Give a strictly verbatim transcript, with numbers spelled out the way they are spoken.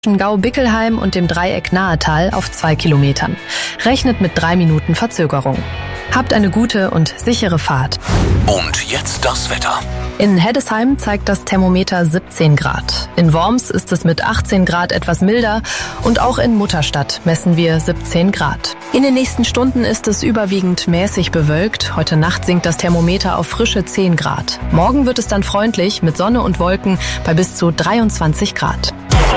Gau-Bickelheim und dem Dreieck Nahetal auf zwei Kilometern. Rechnet mit drei Minuten Verzögerung. Habt eine gute und sichere Fahrt. Und jetzt das Wetter. In Heddesheim zeigt das Thermometer siebzehn Grad. In Worms ist es mit achtzehn Grad etwas milder und auch in Mutterstadt messen wir siebzehn Grad. In den nächsten Stunden ist es überwiegend mäßig bewölkt. Heute Nacht sinkt das Thermometer auf frische zehn Grad. Morgen wird es dann freundlich mit Sonne und Wolken bei bis zu dreiundzwanzig Grad.